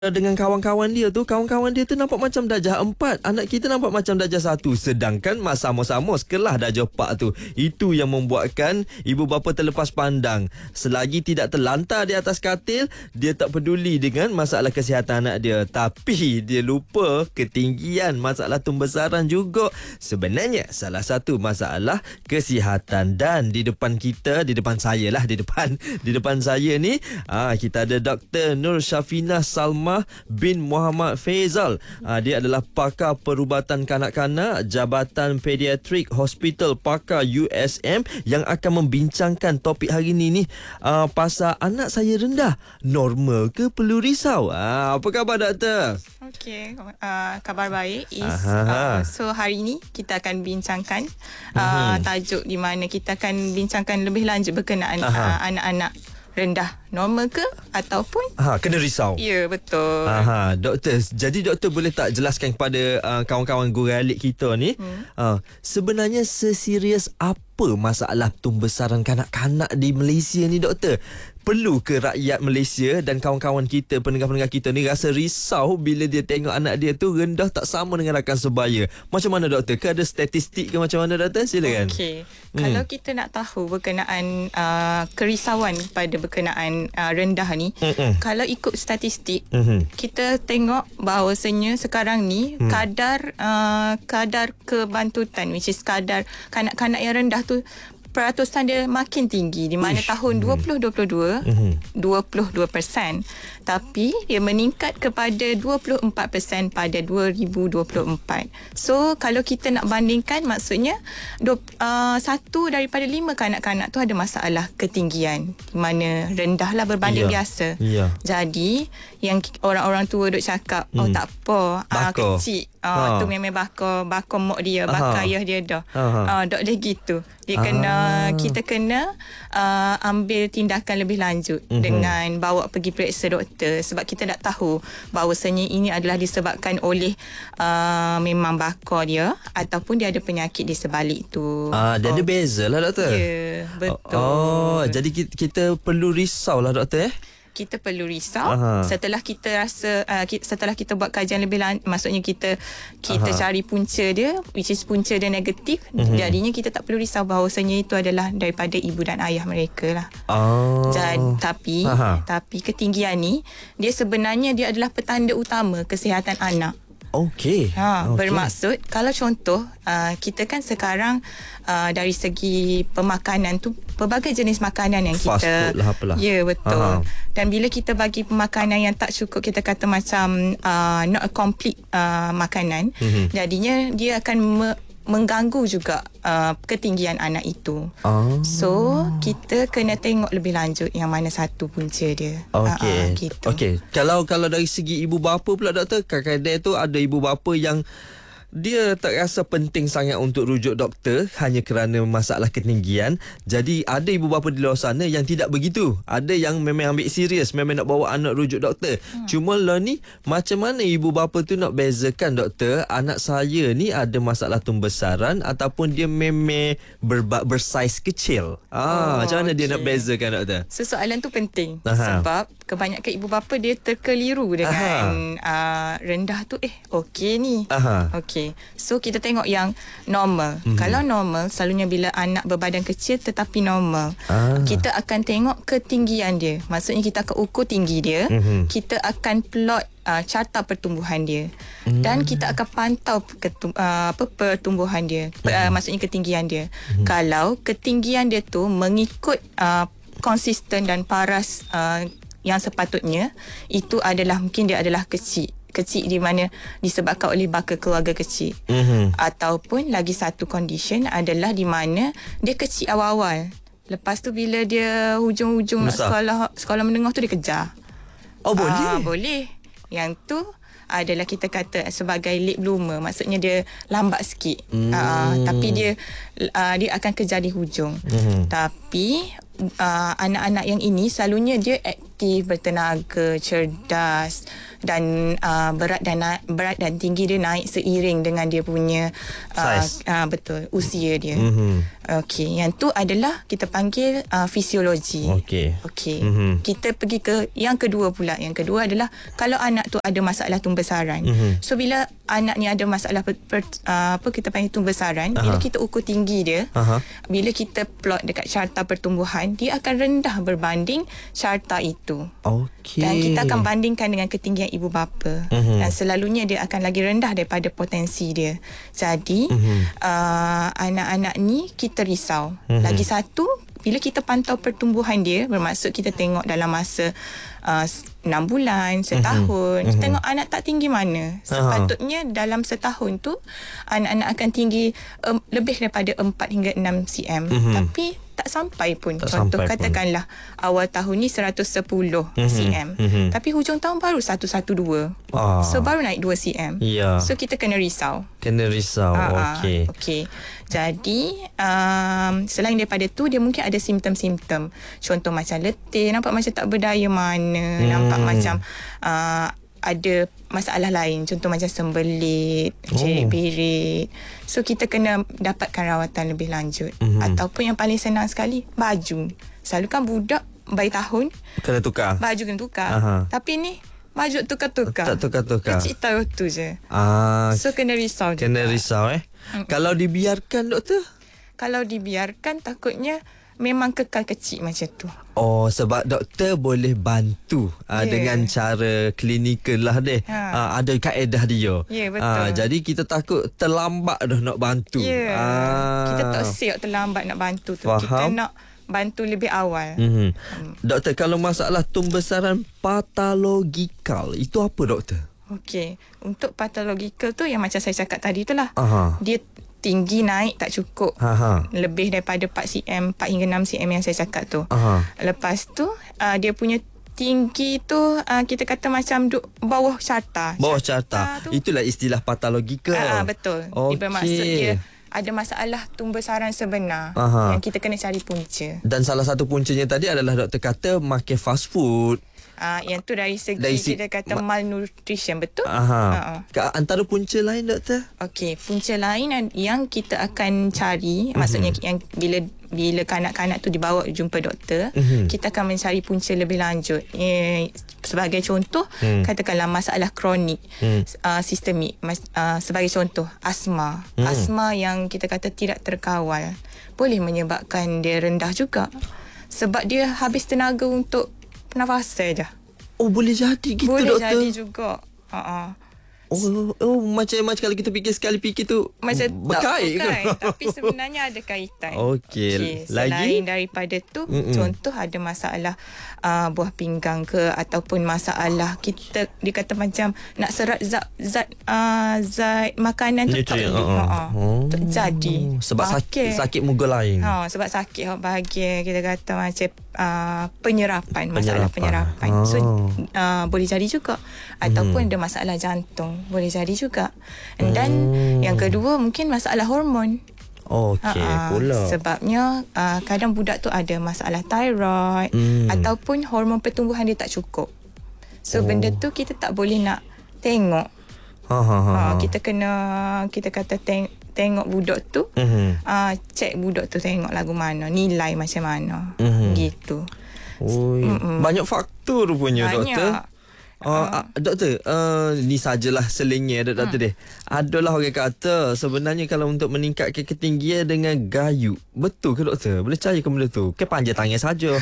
dengan kawan-kawan dia tu nampak macam darjah 4, anak kita nampak macam darjah 1, sedangkan sama-sama sekelah darjah 4 tu. Itu yang membuatkan ibu bapa terlepas pandang. Selagi tidak terlantar di atas katil, dia tak peduli dengan masalah kesihatan anak dia, tapi dia lupa ketinggian masalah pembesaran juga. Sebenarnya salah satu masalah kesihatan. Dan di depan saya ni kita ada Dr. Nur Syafina Salma bin Muhammad Faizal. Dia adalah pakar perubatan kanak-kanak Jabatan Pediatrik Hospital Pakar USM yang akan membincangkan topik hari ni pasal anak saya rendah. Normal ke perlu risau? Apa khabar doktor? Okey, kabar baik so hari ini kita akan bincangkan tajuk di mana kita akan bincangkan lebih lanjut berkenaan anak-anak rendah normal ke ataupun kena risau. Ya, betul. Doktor, jadi doktor boleh tak jelaskan kepada kawan-kawan guralik kita ni sebenarnya seserius apa masalah pembesaran kanak-kanak di Malaysia ni doktor? Perlu ke rakyat Malaysia dan kawan-kawan kita, pendengar-pendengar kita ni rasa risau bila dia tengok anak dia tu rendah tak sama dengan rakan sebaya? Macam mana doktor? Ke ada statistik ke macam mana doktor? Silakan. Okey. Kalau kita nak tahu berkenaan kerisauan pada berkenaan rendah ni, kalau ikut statistik, kita tengok bahawasanya sekarang ni kadar kebantutan, which is kadar kanak-kanak yang rendah tu, peratusan dia makin tinggi di mana tahun 2022 22%, tapi dia meningkat kepada 24% pada 2024. So kalau kita nak bandingkan, maksudnya 1 daripada 5 kanak-kanak tu ada masalah ketinggian, di mana rendah lah berbanding biasa. Jadi yang orang-orang tua duk cakap tak apa, kecil, tu memang bakar mak dia, bakar ayah dia dah. Dok dia gitu. Dia kita kena ambil tindakan lebih lanjut dengan bawa pergi periksa doktor, sebab kita tak tahu bahawasanya ini adalah disebabkan oleh memang bakar dia ataupun dia ada penyakit di sebalik tu. Dan dia beza lah doktor. Ya, betul. Jadi kita perlu risau lah doktor kita perlu risau setelah kita rasa setelah kita buat kajian lebih maksudnya kita cari punca dia, which is punca dia negatif. Jadinya kita tak perlu risau bahawasanya itu adalah daripada ibu dan ayah mereka lah. Tapi ketinggian ni dia sebenarnya dia adalah petanda utama kesihatan anak. Okey. Bermaksud kalau contoh kita kan sekarang dari segi pemakanan tu pelbagai jenis makanan yang fast kita food lah apalah. Ya, betul. Dan bila kita bagi pemakanan yang tak cukup, kita kata macam not a complete makanan, jadinya dia akan mengganggu juga ketinggian anak itu. So kita kena tengok lebih lanjut yang mana satu punca dia. Gitu. Okey. Kalau dari segi ibu bapa pula doktor, kadang-kadang tu ada ibu bapa yang dia tak rasa penting sangat untuk rujuk doktor hanya kerana masalah ketinggian. Jadi ada ibu bapa di luar sana yang tidak begitu. Ada yang memang ambil serius, memang nak bawa anak rujuk doktor. Cuma lah ni, macam mana ibu bapa tu nak bezakan doktor, anak saya ni ada masalah pembesaran ataupun dia memang bersaiz kecil? Macam mana dia nak bezakan doktor? Soalan tu penting sebab kebanyakan ibu bapa dia terkeliru dengan rendah tu okey ni. Okey. So kita tengok yang normal. Kalau normal, selalunya bila anak berbadan kecil tetapi normal, kita akan tengok ketinggian dia. Maksudnya kita akan ukur tinggi dia, kita akan plot carta pertumbuhan dia, dan kita akan pantau pertumbuhan dia, maksudnya ketinggian dia. Kalau ketinggian dia tu mengikut konsisten dan paras yang sepatutnya, itu adalah mungkin dia adalah kecil di mana disebabkan oleh baka keluarga kecil. Ataupun lagi satu condition adalah di mana dia kecil awal-awal, lepas tu bila dia hujung-hujung nak sekolah menengah tu dia kejar. Boleh? Boleh. Yang tu adalah kita kata sebagai late bloomer, maksudnya dia lambat sikit. Tapi dia akan kejar di hujung. Tapi anak-anak yang ini selalunya dia aktif, bertenaga, cerdas dan berat dan tinggi dia naik seiring dengan dia punya betul, usia dia. Okey, yang tu adalah kita panggil fisiologi. Okey. Kita pergi ke yang kedua pula. Yang kedua adalah kalau anak tu ada masalah tumbesaran. So bila anak ni ada masalah kita panggil tumbesaran, bila kita ukur tinggi dia, bila kita plot dekat carta pertumbuhan, dia akan rendah berbanding carta itu. Okey. Dan kita akan bandingkan dengan ketinggian ibu bapa. Dan selalunya dia akan lagi rendah daripada potensi dia. Jadi anak-anak ni kita risau. Lagi satu, bila kita pantau pertumbuhan dia, bermaksud kita tengok dalam masa 6 bulan, setahun, kita tengok anak tak tinggi mana. Sepatutnya dalam setahun tu anak-anak akan tinggi lebih daripada 4 hingga 6 cm. Tapi tak sampai pun. Contoh katakanlah awal tahun ni 110 cm. Tapi hujung tahun baru 112. So baru naik 2 cm. So kita kena risau. Okey. Jadi selain daripada tu, dia mungkin ada simptom-simptom. Contoh macam letih, nampak macam tak berdaya mana, nampak macam ada masalah lain, contoh macam sembelit, cerit-berit. So kita kena dapatkan rawatan lebih lanjut. Ataupun yang paling senang sekali, baju. Selalu kan budak bayi tahun kena tukar, baju kena tukar. Tapi ni baju tukar-tukar, tak tukar-tukar, kecil tahu tu je. So kena risau juga. Kena risau Kalau dibiarkan, doktor? Kalau dibiarkan, takutnya memang kekal kecil macam tu. Sebab doktor boleh bantu dengan cara klinikal lah deh. Ada kaedah dia. Betul. Jadi kita takut terlambat dah nak bantu. Kita tak siap terlambat nak bantu tu. Faham? Kita nak bantu lebih awal. Doktor, kalau masalah tumbesaran patologikal, itu apa, doktor? Okey, untuk patologikal tu yang macam saya cakap tadi tu lah. Dia tinggi naik tak cukup, lebih daripada 4 cm, 4 hingga 6 cm yang saya cakap tu. Lepas tu dia punya tinggi tu kita kata macam bawah carta. Itulah istilah patologikal. Betul. Dia bermaksud dia ada masalah tumbesaran sebenar yang kita kena cari punca. Dan salah satu puncanya tadi adalah doktor kata makan fast food. Yang tu dari segi kita kata malnutrition, betul? Antara punca lain, doktor? Okey, punca lain yang kita akan cari, maksudnya yang bila kanak-kanak tu dibawa jumpa doktor, kita akan mencari punca lebih lanjut. Sebagai contoh, katakanlah masalah kronik, sistemik. Sebagai contoh, asma. Asma yang kita kata tidak terkawal boleh menyebabkan dia rendah juga. Sebab dia habis tenaga untuk pernafasan je. Boleh jadi gitu, boleh doktor? Boleh jadi juga. Macam kalau kita fikir sekali fikir tu macam berkait ke? Tapi sebenarnya ada kaitan. Okey. Selain daripada tu, contoh ada masalah buah pinggang ke, ataupun masalah kita dia kata macam nak serap zat makanan tu tak boleh. Jadi sebab sakit muka lain. Sebab sakit bahagian kita kata macam penyerapan, masalah penyerapan. So boleh jadi juga. Ataupun ada masalah jantung, boleh jadi juga. Dan yang kedua mungkin masalah hormon. Okey pula. Sebabnya kadang budak tu ada masalah thyroid ataupun hormon pertumbuhan dia tak cukup. So benda tu kita tak boleh nak tengok. Kita kena kita kata tengok budak tu, cek budak tu tengok lagu mana, nilai macam mana, gitu. Banyak faktor rupanya, doktor. Doktor, ni sajalah selingnya doktor deh. Adalah orang kata sebenarnya kalau untuk meningkatkan ketinggian dengan gayut, betul ke doktor? Boleh percaya ke benda tu? Ke panjat tangan saja.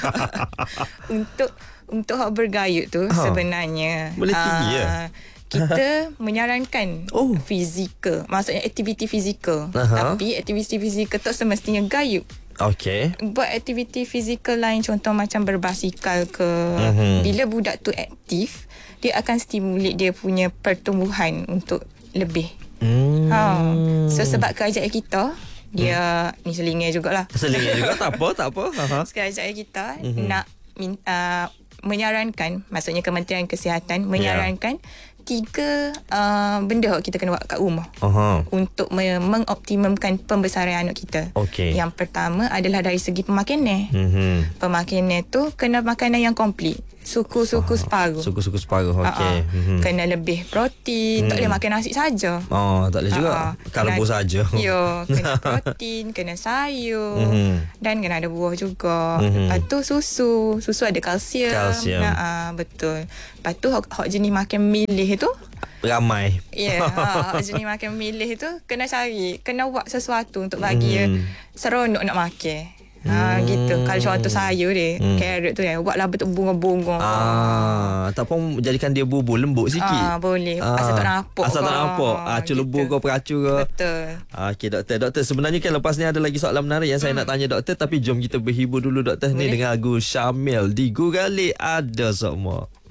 Untuk hak bergayut tu sebenarnya boleh tinggi kita menyarankan fizikal, maksudnya aktiviti fizikal. Tapi aktiviti fizikal tu semestinya gayut. Okey. Buat aktiviti fizikal lain, contoh macam berbasikal ke. Bila budak tu aktif, dia akan stimulate dia punya pertumbuhan untuk lebih. So sebab kerajaan kita, dia ni selingnya jugalah. Selingnya juga tak apa. Kerajaan kita nak menyarankan, maksudnya Kementerian Kesihatan menyarankan 3 benda kita kena buat kat rumah untuk mengoptimumkan pembesaran anak kita. Yang pertama adalah dari segi pemakanan. Pemakanan tu kena makanan yang komplit. Suku-suku separuh. Suku-suku separuh. Okey. Kena lebih protein. Tak boleh makan nasi saja. Tak boleh juga. Karbo saja. Ya, kena protein, kena sayur dan kena ada buah juga. Lepas tu susu. Susu ada kalsium. Betul. Lepas tu hak jenis makan milih tu ramai. Jenis makan milih tu kena cari, kena buat sesuatu untuk bagi seronok nak makan. Gitu. Kalau contoh sayur dia, carrot tu buatlah betul bunga-bunga. Tak pun jadikan dia bubur lembut sikit. Boleh. Asal tak nampak. Celebur ke peracur ke. Betul. Okey doktor, sebenarnya kan lepas ni ada lagi soalan menarik yang saya nak tanya doktor, tapi jom kita berhibur dulu doktor. Ni dengan lagu Syamil di Guralik Ada Sokmo.